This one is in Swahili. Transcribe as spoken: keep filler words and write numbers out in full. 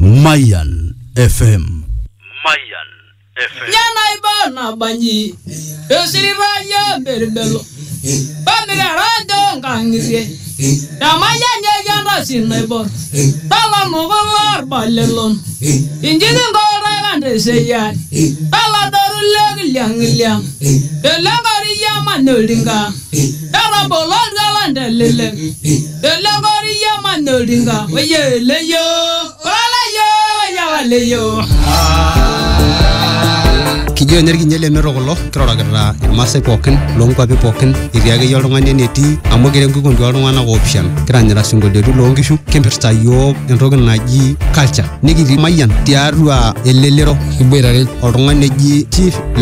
Mayan F M. Mayan F M. Yana ibana banyi. Esiribanya berbelo. Bamira rando ngangire. Namanya nyanda sinebo. Tala novelar balelon. Injini ngora gande seyan. Tala doru legi liang liang. Delangari yaman nolinga. Tala bolon galande lele. Delangari yaman nolinga. Oye leyo. Wala yo ya leyo. Kijo energi nyele merogolo kirora gara mase poken longwa pe poken iriage yolongane neti amogere ngugo ndolongana go option kiranyira singo de longishu kempersta yo entoga naji culture nigi Mayan tiarua elelero iboirare olongane ji chief